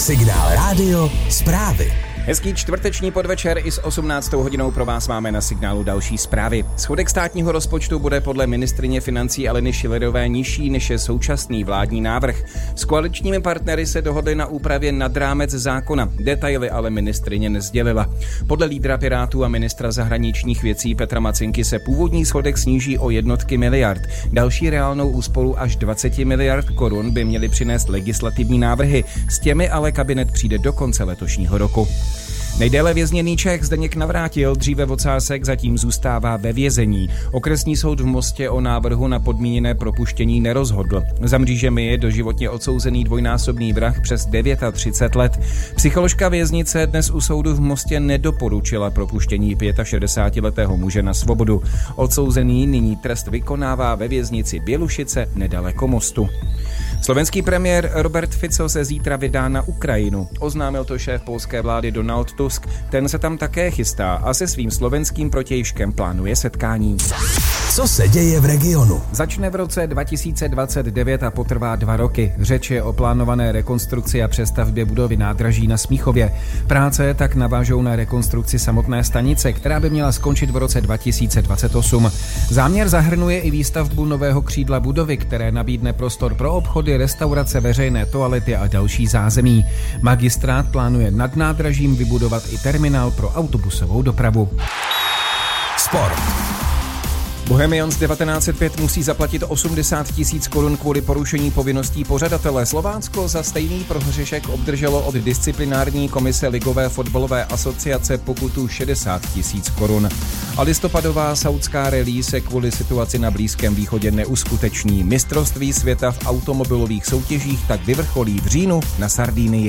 Signál Rádio zprávy. Hezký čtvrteční podvečer i s 18. hodinou pro vás máme na Signálu další zprávy. Schodek státního rozpočtu bude podle ministryně financí Aleny Schillerové nižší než je současný vládní návrh. S koaličními partnery se dohodli na úpravě nad rámec zákona. Detaily ale ministryně nesdělila. Podle lídra Pirátů a ministra zahraničních věcí Petra Macinky se původní schodek sníží o jednotky miliard. Další reálnou úsporu až 20 miliard korun by měly přinést legislativní návrhy. S těmi ale kabinet přijde do konce letošního roku. Nejdéle vězněný Čech Zdeněk Navrátil, dříve vocásek, zatím zůstává ve vězení. Okresní soud v Mostě o návrhu na podmíněné propuštění nerozhodl. Za mřížemi je doživotně odsouzený dvojnásobný vrah přes 39 let. Psycholožka věznice dnes u soudu v Mostě nedoporučila propuštění 65letého muže na svobodu. Odsouzený nyní trest vykonává ve věznici Bělušice nedaleko Mostu. Slovenský premiér Robert Fico se zítra vydá na Ukrajinu. Oznámil to šéf polské vlády Donald Tusk. Ten se tam také chystá a se svým slovenským protějškem plánuje setkání. Co se děje v regionu? Začne v roce 2029 a potrvá 2 roky. Řeč je o plánované rekonstrukci a přestavbě budovy nádraží na Smíchově. Práce tak navážou na rekonstrukci samotné stanice, která by měla skončit v roce 2028. Záměr zahrnuje i výstavbu nového křídla budovy, které nabídne prostor pro obchody, restaurace, veřejné toalety a další zázemí. Magistrát plánuje nad nádražím vybudovat i terminál pro autobusovou dopravu. Sport. Bohemians 1905 musí zaplatit 80 000 korun kvůli porušení povinností pořadatele. Slovácko za stejný prohřešek obdrželo od disciplinární komise Ligové fotbalové asociace pokutu 60 000 korun. A listopadová saudská rally se kvůli situaci na Blízkém východě neuskuteční. Mistrovství světa v automobilových soutěžích tak vyvrcholí v říjnu na Sardinii.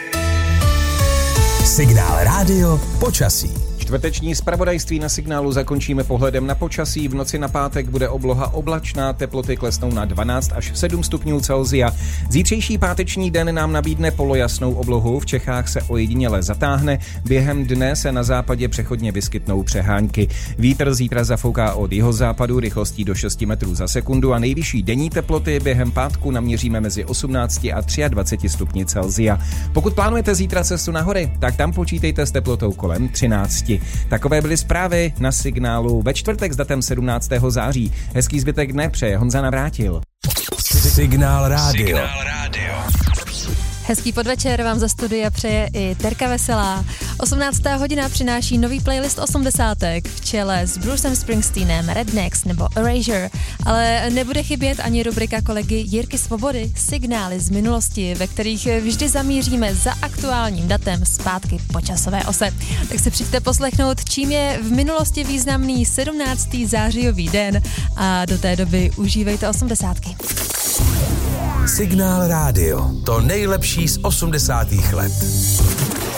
Signál Rádio počasí. Čtvrteční zpravodajství na Signálu zakončíme pohledem na počasí. V noci na pátek bude obloha oblačná, teploty klesnou na 12 až 7 stupňů Celsia. Zítřejší páteční den nám nabídne polojasnou oblohu, v Čechách se ojediněle zatáhne, během dne se na západě přechodně vyskytnou přehánky. Vítr zítra zafouká od jihozápadu rychlostí do 6 metrů za sekundu a nejvyšší denní teploty během pátku naměříme mezi 18 a 23 stupni Celsia. Pokud plánujete zítra cestu na hory, tak tam počítejte s teplotou kolem 13. Takové byly zprávy na Signálu ve čtvrtek s datem 17. září. Hezký zbytek dne přeje Honza Navrátil. Signál Rádio. Hezký podvečer vám za studia přeje i Terka Veselá. 18. hodina přináší nový playlist 80. v čele s Brucem Springsteenem, Rednecks nebo Erasure, ale nebude chybět ani rubrika kolegy Jirky Svobody Signály z minulosti, ve kterých vždy zamíříme za aktuálním datem zpátky po časové ose. Tak si přijďte poslechnout, čím je v minulosti významný 17. zářijový den a do té doby užívejte 80. Signál Rádio. To nejlepší z 80. let.